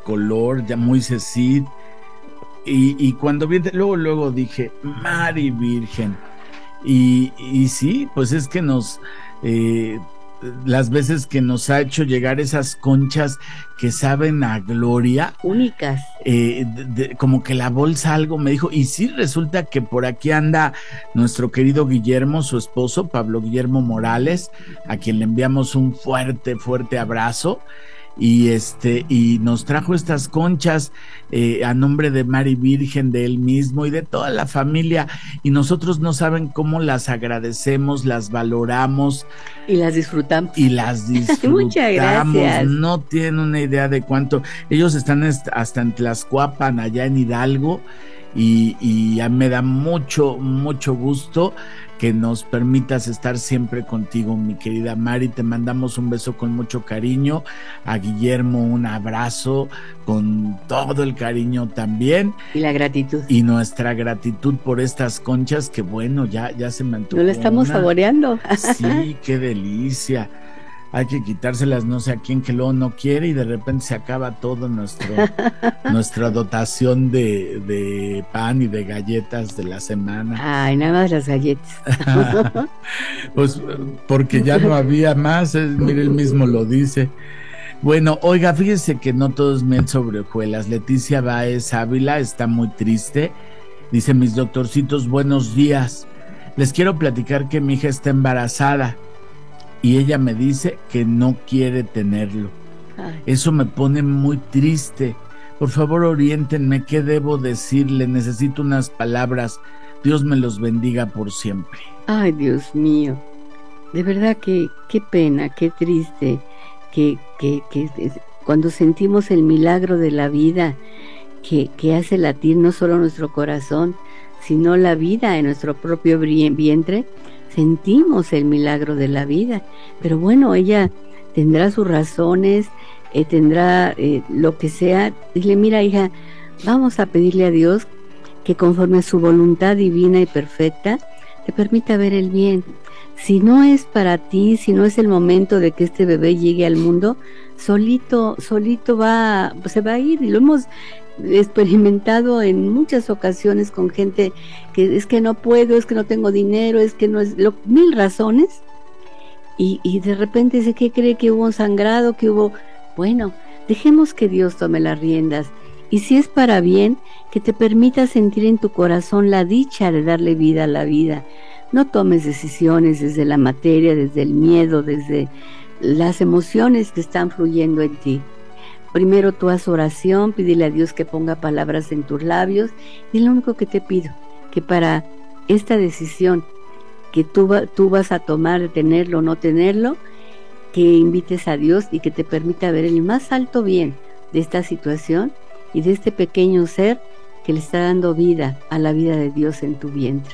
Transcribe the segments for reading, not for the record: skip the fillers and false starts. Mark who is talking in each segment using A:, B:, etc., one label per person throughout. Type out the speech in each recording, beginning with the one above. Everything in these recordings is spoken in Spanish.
A: color, ya muy Cecid, y cuando vi, luego dije, Mari Virgen, y sí, pues es que las veces que nos ha hecho llegar esas conchas que saben a gloria,
B: únicas.
A: Como que la bolsa algo me dijo, y sí resulta que por aquí anda nuestro querido Guillermo, su esposo, Pablo Guillermo Morales, a quien le enviamos un fuerte, fuerte abrazo. Y nos trajo estas conchas a nombre de Mari Virgen, de él mismo y de toda la familia, y nosotros no saben cómo las agradecemos, las valoramos
B: y las disfrutamos.
A: Muchas
B: gracias.
A: No tienen una idea de cuánto. Ellos están hasta en Tlaxcuapan, allá en Hidalgo, y ya me da mucho, mucho gusto que nos permitas estar siempre contigo, mi querida Mari. Te mandamos un beso con mucho cariño, a Guillermo un abrazo con todo el cariño también.
B: Y la gratitud.
A: Y nuestra gratitud por estas conchas que bueno, ya se me antojó.
B: No la estamos saboreando.
A: Sí, qué delicia. Hay que quitárselas no sé a quién que luego no quiere y de repente se acaba todo nuestra dotación de pan y de galletas de la semana.
B: Ay, nada más las galletas.
A: Pues porque ya no había más, mire, él mismo lo dice. Bueno, oiga, fíjese que no todo es miel sobre hojuelas. Leticia Báez Ávila está muy triste. Dice, mis doctorcitos, buenos días. Les quiero platicar que mi hija está embarazada y ella me dice que no quiere tenerlo.
B: Ay.
A: Eso me pone muy triste. Por favor, oriéntenme, ¿qué debo decirle? Necesito unas palabras. Dios me los bendiga por siempre.
B: Ay, Dios mío. De verdad que qué pena, qué triste. Que cuando sentimos el milagro de la vida que hace latir no solo nuestro corazón, sino la vida en nuestro propio vientre, sentimos el milagro de la vida. Pero bueno, ella tendrá sus razones, tendrá lo que sea. Dile, mira, hija, vamos a pedirle a Dios que conforme a su voluntad divina y perfecta te permita ver el bien. Si no es para ti, si no es el momento de que este bebé llegue al mundo, solito se va a ir. Y lo hemos experimentado en muchas ocasiones con gente que es que no puedo, es que no tengo dinero, es que no es, mil razones, y de repente dice, ¿qué cree? Que hubo un sangrado, que hubo... Bueno, dejemos que Dios tome las riendas, y si es para bien, que te permita sentir en tu corazón la dicha de darle vida a la vida. No tomes decisiones desde la materia, desde el miedo, desde las emociones que están fluyendo en ti. Primero tú haz oración, pídele a Dios que ponga palabras en tus labios, y lo único que te pido, que para esta decisión que tú vas a tomar de tenerlo o no tenerlo, que invites a Dios y que te permita ver el más alto bien de esta situación y de este pequeño ser que le está dando vida a la vida de Dios en tu vientre.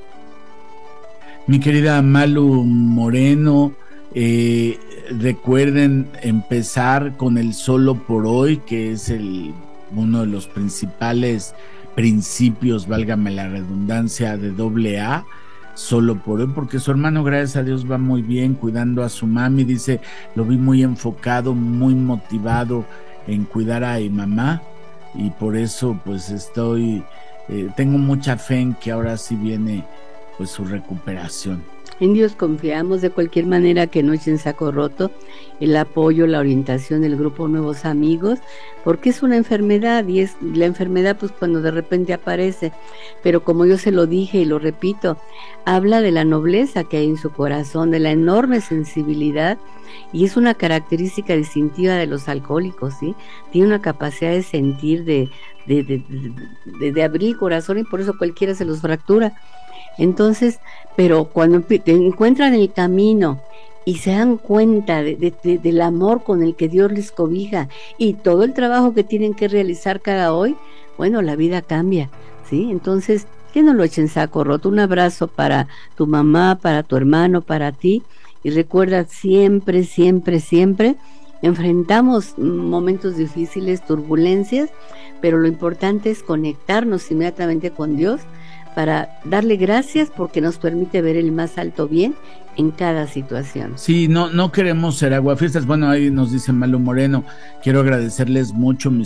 A: Mi querida Malu Moreno, recuerden empezar con el solo por hoy, que es uno de los principales principios, válgame la redundancia, de AA, solo por hoy, porque su hermano, gracias a Dios, va muy bien cuidando a su mami. Dice, lo vi muy enfocado, muy motivado en cuidar a mi mamá, y por eso pues tengo mucha fe en que ahora sí viene pues su recuperación.
B: En Dios confiamos. De cualquier manera, que no echen saco roto el apoyo, la orientación del grupo Nuevos Amigos, porque es una enfermedad, y es la enfermedad pues cuando de repente aparece, pero como yo se lo dije y lo repito, habla de la nobleza que hay en su corazón, de la enorme sensibilidad, y es una característica distintiva de los alcohólicos, ¿sí? Tiene una capacidad de sentir, de abrir el corazón, y por eso cualquiera se los fractura. Entonces, pero cuando te encuentran el camino y se dan cuenta del amor con el que Dios les cobija y todo el trabajo que tienen que realizar cada hoy, bueno, la vida cambia, ¿sí? Entonces, que no lo echen saco roto. Un abrazo para tu mamá, para tu hermano, para ti, y recuerda siempre, siempre, siempre, enfrentamos momentos difíciles, turbulencias, pero lo importante es conectarnos inmediatamente con Dios para darle gracias porque nos permite ver el más alto bien en cada situación.
A: Sí, no queremos ser aguafiestas. Bueno, ahí nos dice Malu Moreno, quiero agradecerles mucho, mis